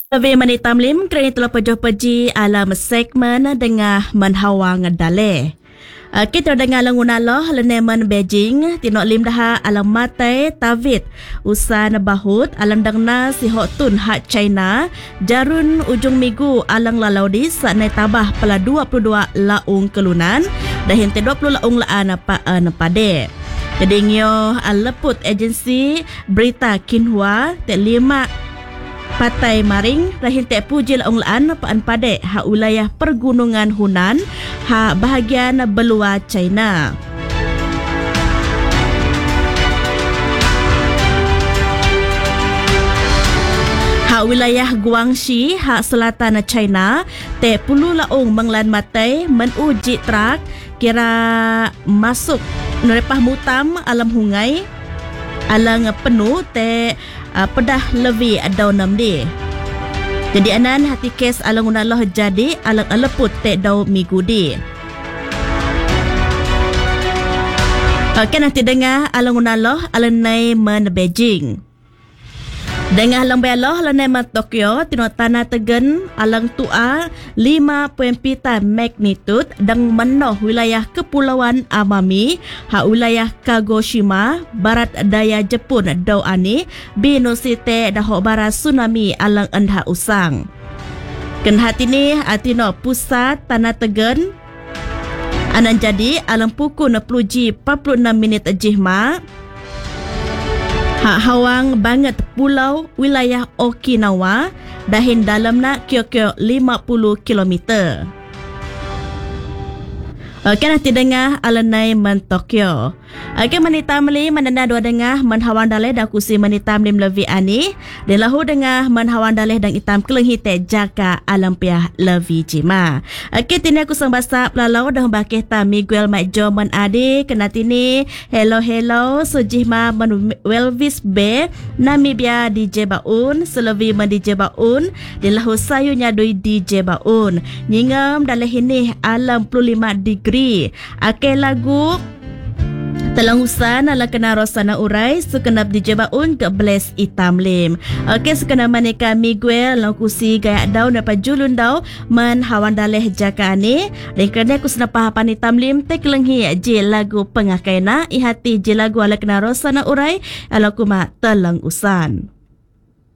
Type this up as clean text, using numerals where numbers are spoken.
Sabi manitam lim kerana telah peji alam segmen dengan menhawang daleh. Kita dengar languna loh leneman Beijing tinok lim dah alam matai tavit usan bahut alang dangna si hok tun hak China jarun ujung minggu alang lalaudi saknai tabah pala 22 laung kelunan dah hente 20 laung laan pade. Jadi ngyo leput agensi berita Xinhua te 5 Patai Maring rahin tek puji laung laan paan padek ha wilayah pergunungan Hunan ha bahagian belua China. Ha wilayah Guangxi ha selatan China tek puluh laung menglan matai menuji trak kira masuk nerepah mutam alam hungai alang penuh te pedah lebih daun namdi. Jadi anan hati kes alang unaloh jadi alang aleput te daun migudi. Okey nanti dengar alang unaloh alang nai men Beijing. Dengar alang beloh alang nai men Tokyo tino tanah tegen alang tua 5.7 magnitude dan menoh wilayah kepulauan Amami ha wilayah Kagoshima barat daya Jepun dau ani binosite dahok bara tsunami alang endha usang. Ken hati ni atino pusat tanah tegen anan jadi alang pukul 46 minit jihma hak hawang banget pulau wilayah Okinawa dahin dalamna kira-kira 50 kilometer. Okey nanti dengar alanai men Tokyo. Okey manitam li menanda dua dengar menhawan daleh dan kusi manitam lim levi ani dan lahu dengar menhawan daleh dan itam kelenghi te jaka alam piah levi jima. Okey tini aku sang basa pelalau dah bakeh ta Miguel Maijo men adi kena tini hello sujihma men Welvis Bay Namibia DJ Baun selevi men DJ Baun dan lahu sayunya doi DJ Baun nyingam daleh ini alam 25 degree. Okey lagu Telangusan ala kena rosana urai sekenap dijebaun ke Bless Itam Lim. Okey sekenap maneka Miguel langkusi gaya daun dapat julun dau man hawan daleh jaka ani. Dan kerana aku senapa hapan Itam Lim tek lenghi je lagu pengakaina ihati je lagu ala kena rosana urai ala kuma telangusan.